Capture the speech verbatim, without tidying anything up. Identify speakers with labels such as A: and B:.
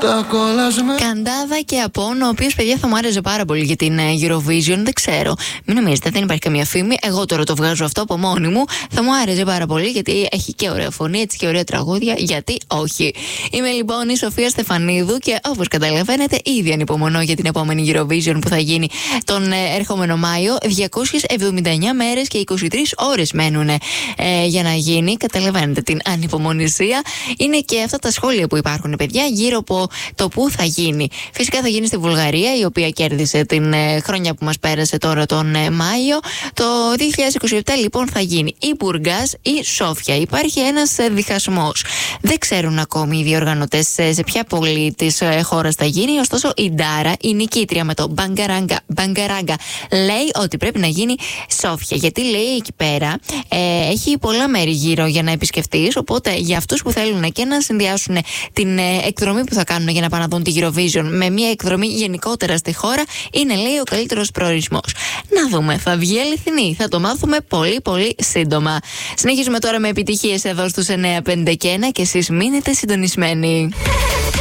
A: Καντάδα και Απόν, ο οποίος, παιδιά, θα μου άρεσε πάρα πολύ για την Eurovision. Δεν ξέρω, μην νομίζετε, δεν υπάρχει καμία φήμη. Εγώ τώρα το βγάζω αυτό από μόνη μου. Θα μου άρεσε πάρα πολύ γιατί έχει και ωραία φωνή, έτσι και ωραία τραγούδια. Γιατί όχι. Είμαι λοιπόν η Σοφία Στεφανίδου και όπως καταλαβαίνετε, ήδη ανυπομονώ για την επόμενη Eurovision που θα γίνει τον ερχόμενο Μάιο. διακόσιες εβδομήντα εννιά μέρες και είκοσι τρεις ώρες μένουν ε, για να γίνει. Καταλαβαίνετε την ανυπομονησία. Είναι και αυτά τα σχόλια που υπάρχουν, παιδιά, γύρω από το πού θα γίνει. Φυσικά θα γίνει στη Βουλγαρία, η οποία κέρδισε την ε, χρονιά που μας πέρασε τώρα τον ε, Μάιο. Το δύο χιλιάδες είκοσι επτά λοιπόν θα γίνει ή Μπουργκάς ή Σόφια. Υπάρχει ένας ε, διχασμός. Δεν ξέρουν ακόμη οι διοργανωτές ε, σε ποια πόλη της ε, χώρας θα γίνει. Ωστόσο η Ντάρα, η νικήτρια με το Μπαγκαράγκα, Μπαγκαράγκα, λέει ότι πρέπει να γίνει Σόφια. Γιατί λέει εκεί πέρα ε, έχει πολλά μέρη γύρω για να επισκεφτείς. Οπότε για αυτούς που θέλουν και να συνδυάσουν την ε, εκδρομή που θα κάνουν για να πάνε να δουν τη Eurovision με μια εκδρομή γενικότερα στη χώρα, είναι, λέει, ο καλύτερος προορισμός. Να δούμε, θα βγει αληθινή. Θα το μάθουμε πολύ πολύ σύντομα. Συνεχίζουμε τώρα με επιτυχίες εδώ στους εννιά πέντε και ένα και εσείς μείνετε συντονισμένοι.